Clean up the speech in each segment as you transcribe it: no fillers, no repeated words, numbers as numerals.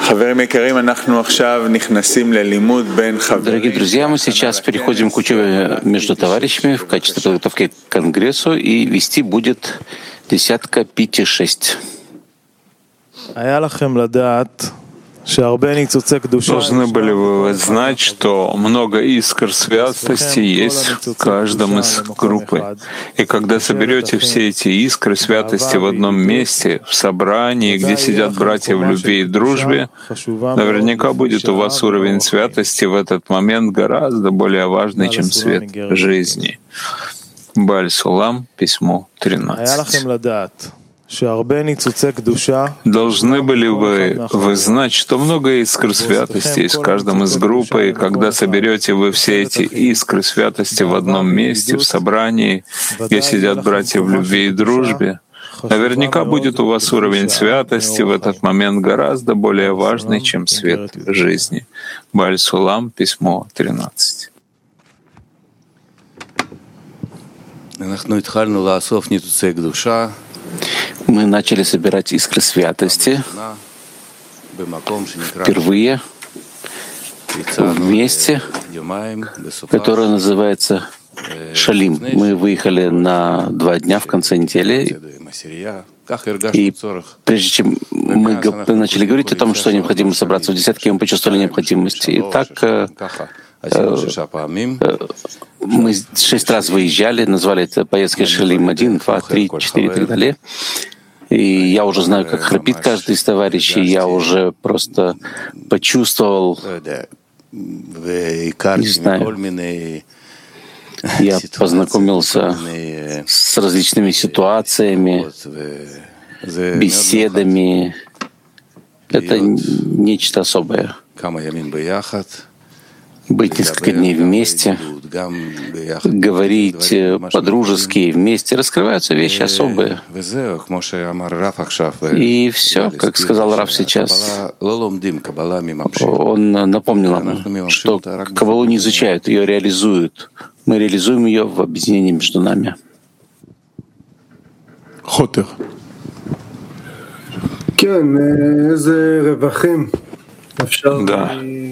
Дорогие друзья, мы сейчас переходим к учебе между товарищами в качестве подготовки к конгрессу, и вести будет десятка 5-6. Должны были вы знать, что много искр святости есть в каждом из группы. И когда соберете все эти искры святости в одном месте, в собрании, где сидят братья в любви и дружбе, наверняка будет у вас уровень святости в этот момент гораздо более важный, чем свет жизни. Бааль Сулам, письмо 13. Должны были вы знать, что много искр святости есть в каждом из группы, и когда соберете вы все эти искры святости в одном месте, в собрании, где сидят братья в любви и дружбе, наверняка будет у вас уровень святости в этот момент гораздо более важный, чем свет жизни. Бааль Сулам, письмо 13. Мы начали собирать искры святости впервые в месте, которое называется Шалим. Мы выехали на 2 дня в конце недели, и прежде чем мы начали говорить о том, что необходимо собраться в десятке, мы почувствовали необходимость. И так мы 6 раз выезжали, назвали это поездкой Шалим 1, 2, 3, 4 и так далее. И я уже знаю, как храпит каждый из товарищей, я уже просто почувствовал, не знаю, я познакомился с различными ситуациями, беседами. Это нечто особое. Быть несколько дней вместе, говорить по-дружески вместе, раскрываются вещи особые. И все, как сказал Рав сейчас, он напомнил нам, что Каббалу не изучают, ее реализуют. Мы реализуем ее в объединении между нами. Хотер. Да.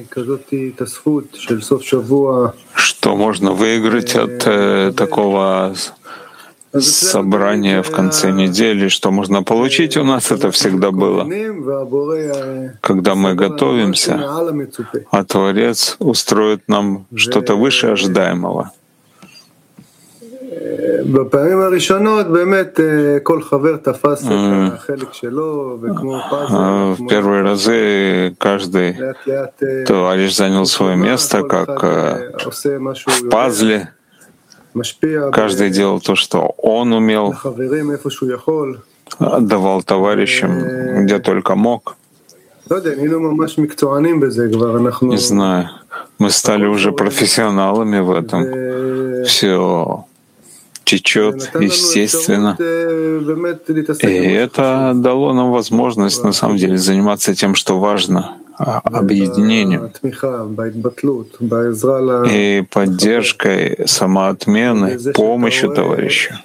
Что можно выиграть от такого собрания в конце недели, что можно получить, у нас это всегда было. Когда мы готовимся, а Творец устроит нам что-то выше ожидаемого. В первые разы каждый товарищ занял свое место, как в пазле. Каждый делал то, что он умел, отдавал товарищам, где только мог. Не знаю, мы стали уже профессионалами в этом. Все течет естественно. И это дало нам возможность, на самом деле, заниматься тем, что важно, объединением и поддержкой самоотмены, помощью товарищу.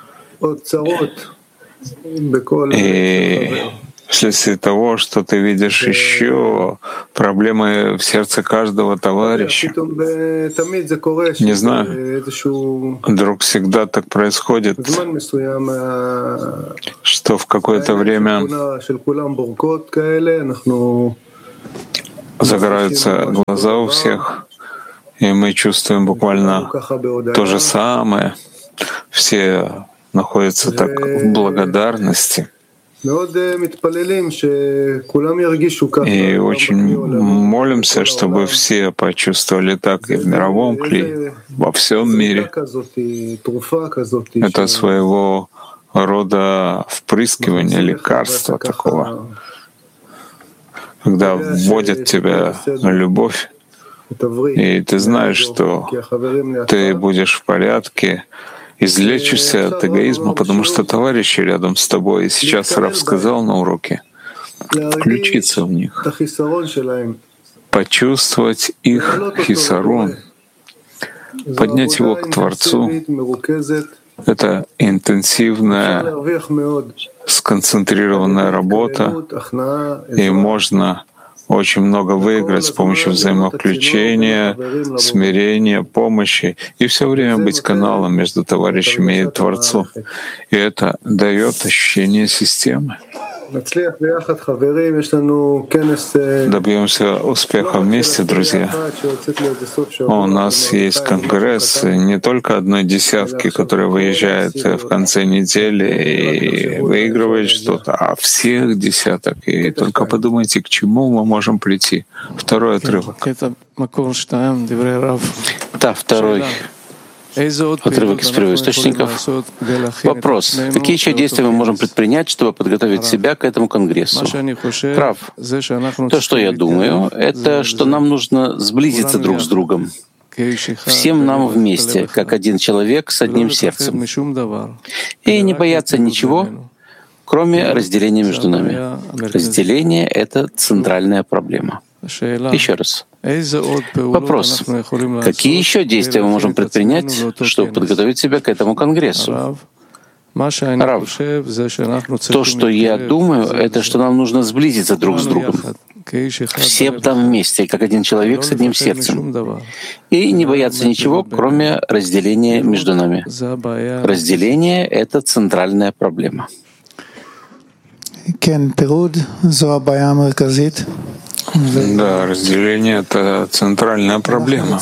И вследствие того, что ты видишь еще проблемы в сердце каждого товарища. Не знаю, вдруг всегда так происходит, что в какое-то время загораются глаза у всех, и мы чувствуем буквально то же самое. Все находятся так в благодарности. И очень молимся, чтобы все почувствовали так и в мировом клее, во всем мире. Это своего рода впрыскивание лекарства такого, когда вводят в тебя любовь, и ты знаешь, что ты будешь в порядке, излечишься от эгоизма, потому что товарищи рядом с тобой. И сейчас Рав сказал на уроке включиться в них, почувствовать их хисарон, поднять его к Творцу. Это интенсивная, сконцентрированная работа, и можно очень много выиграть с помощью взаимовключения, смирения, помощи и все время быть каналом между товарищами и Творцом. И это дает ощущение системы. Добьемся успеха вместе, друзья. У нас есть конгресс не только одной десятки, которая выезжает в конце недели и выигрывает что-то, а всех десяток. И только подумайте, к чему мы можем прийти. Второй отрывок. Да, второй отрывок из первоисточников. Вопрос. Какие еще действия мы можем предпринять, чтобы подготовить себя к этому конгрессу? Прав. То, что я думаю, это что нам нужно сблизиться друг с другом. Всем нам вместе, как один человек с одним сердцем. И не бояться ничего, кроме разделения между нами. Разделение — это центральная проблема. Еще раз. Вопрос. Какие еще действия мы можем предпринять, чтобы подготовить себя к этому конгрессу? Рав, то, что я думаю, это что нам нужно сблизиться друг с другом. Всем там вместе, как один человек с одним сердцем. И не бояться ничего, кроме разделения между нами. Разделение — это центральная проблема. Да, разделение — это центральная проблема.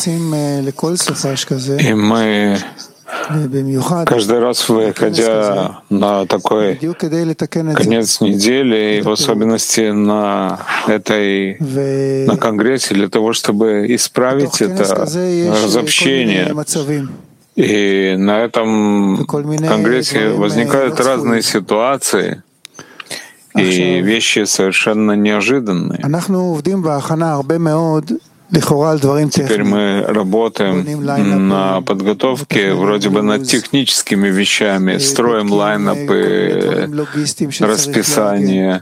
И мы каждый раз, выходя на такой конец недели, и в особенности на конгрессе, для того, чтобы исправить это разобщение. И на этом конгрессе возникают разные ситуации, и вещи совершенно неожиданные. Теперь мы работаем на подготовке, вроде бы над техническими вещами, строим лайнапы, расписание,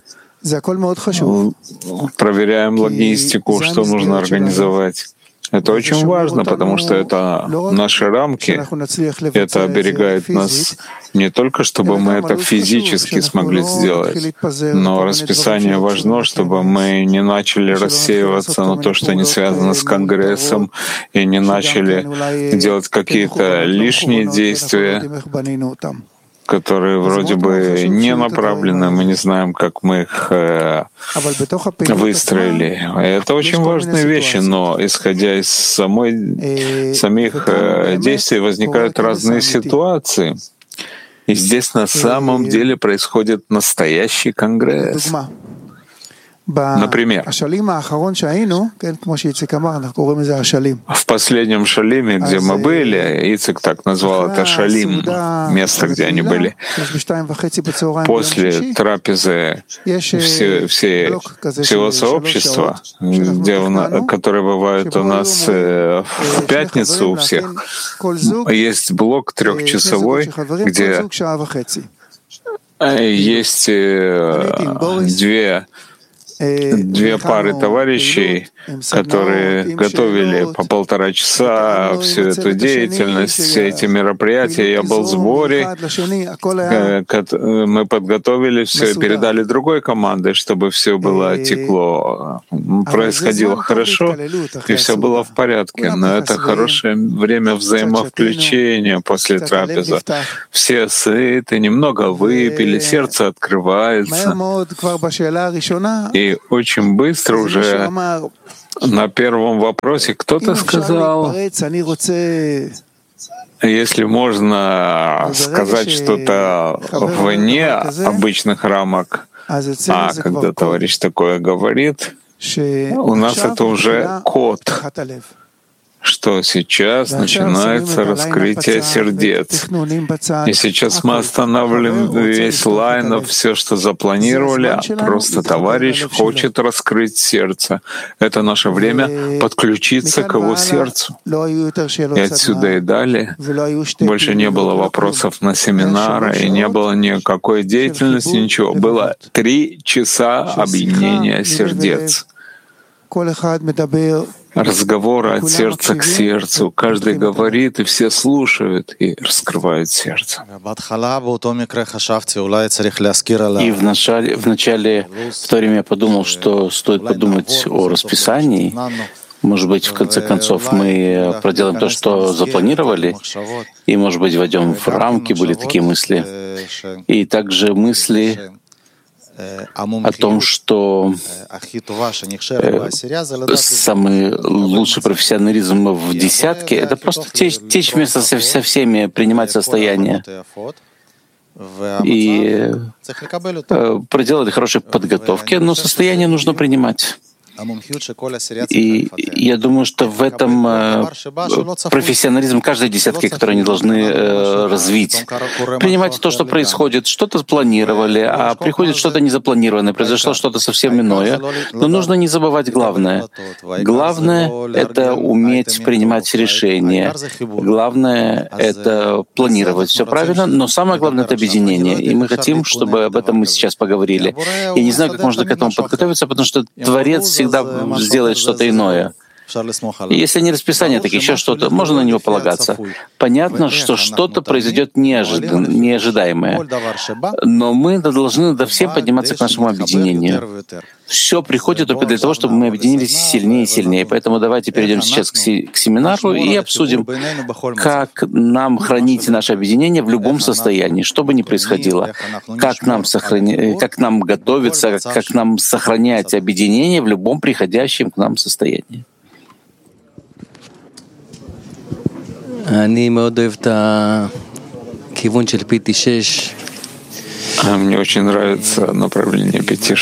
проверяем логистику, что нужно организовать. Это очень важно, потому что это наши рамки, это оберегает нас не только, чтобы мы это физически смогли сделать, но расписание важно, чтобы мы не начали рассеиваться на то, что не связано с Конгрессом, и не начали делать какие-то лишние действия, которые вроде бы не направлены, мы не знаем, как мы их выстроили. Это очень важные вещи, но исходя из самих действий возникают разные ситуации. И здесь на самом деле происходит настоящий конгресс. Например, в последнем шалиме, где мы были, Ицек так назвал это шалим, место, где они были, после трапезы всего сообщества, которые бывают у нас в пятницу у всех, есть блок трехчасовой, где есть две пары товарищей, которые готовили по 1,5 часа всю эту деятельность, все эти мероприятия. Я был в сборе, мы подготовили все и передали другой команде, чтобы все было текло, происходило хорошо, и все было в порядке. Но это хорошее время взаимовключения после трапезы. Все сыты, немного выпили, сердце открывается. И очень быстро уже на первом вопросе кто-то сказал, если можно сказать что-то вне обычных рамок, когда товарищ такое говорит, у нас это уже код, что сейчас начинается раскрытие сердец. И сейчас мы останавливаем весь лайнап, все, что запланировали, а просто товарищ хочет раскрыть сердце. Это наше время подключиться к его сердцу. И отсюда и далее больше не было вопросов на семинары, и не было никакой деятельности, ничего. Было 3 часа объединения сердец. разговоры от сердца к сердцу. Каждый говорит, и все слушают и раскрывают сердце. И вначале в то время я подумал, что стоит подумать о расписании. Может быть, в конце концов, мы проделаем то, что запланировали, и, может быть, войдем в рамки, были такие мысли. И также мысли о том, что самый лучший профессионализм в десятке — это просто течь вместе со всеми, принимать состояние. И проделать хорошие подготовки, но состояние нужно принимать. И я думаю, что в этом профессионализм каждой десятки, который они должны развить. Принимать то, что происходит. Что-то спланировали, а приходит что-то незапланированное, произошло что-то совсем иное. Но нужно не забывать главное. Главное — это уметь принимать решения. Главное — это планировать все правильно, но самое главное — это объединение. И мы хотим, чтобы об этом мы сейчас поговорили. Я не знаю, как можно к этому подготовиться, потому что Творец всегда сделает что-то иное. И если не расписание, так еще что-то, можно на него полагаться. Понятно, что что-то произойдет неожидаемое. Но мы должны всем подниматься к нашему объединению. Все приходит только для того, чтобы мы объединились сильнее и сильнее. Поэтому давайте перейдем сейчас к семинару и обсудим, как нам хранить наше объединение в любом состоянии, что бы ни происходило. Как нам готовиться, как нам сохранять объединение в любом приходящем к нам состоянии. Мне очень нравится направление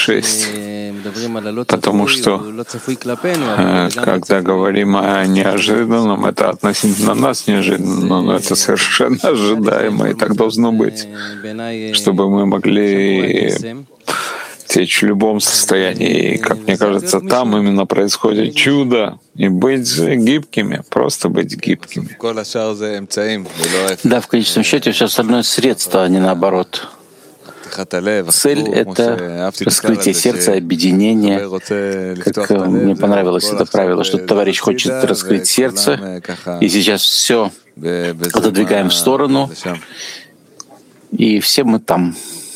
5-6, потому что, когда говорим о неожиданном, это относительно нас неожиданно, но это совершенно ожидаемо, и так должно быть, чтобы мы могли течь в любом состоянии. И, как мне кажется, там именно происходит чудо. И быть гибкими, просто быть гибкими. Да, в конечном счете все остальное средство, а не наоборот. Цель — это раскрытие сердца, объединение. Как мне понравилось это правило, что товарищ хочет раскрыть сердце, и сейчас все отодвигаем в сторону, и все мы там.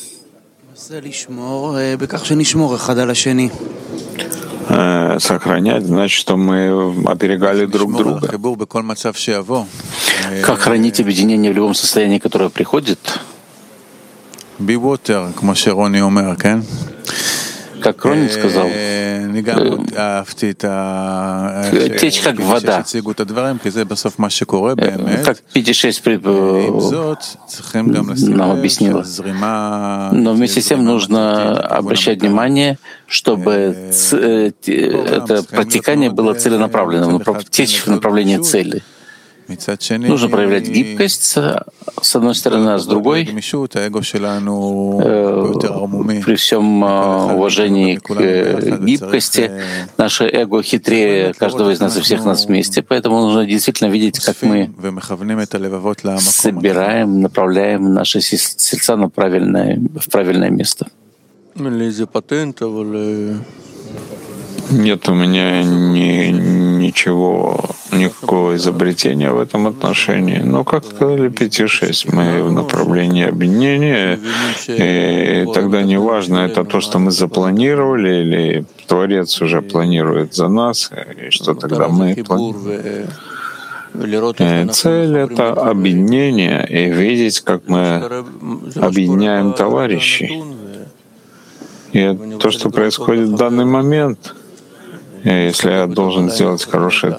Сохранять значит, что мы оберегали друг друга. Как хранить объединение в любом состоянии, которое приходит? Как Ронин сказал, течь как вода. Как 5-6 нам объяснила. Но вместе с тем нужно обращать внимание, чтобы это протекание было целенаправленным, течь в направлении цели. Нужно проявлять гибкость, с одной стороны, а с другой, при всем уважении к гибкости, наше эго хитрее каждого из нас и всех нас вместе, поэтому нужно действительно видеть, как мы собираем, направляем наши сердца в правильное место. Нет у меня никакого изобретения в этом отношении. Но, как сказали 5-6, мы в направлении объединения, и тогда не важно, это то, что мы запланировали, или Творец уже планирует за нас, и что тогда мы планируем. Цель — это объединение, и видеть, как мы объединяем товарищей. И это то, что происходит в данный момент. Если я должен сделать хорошее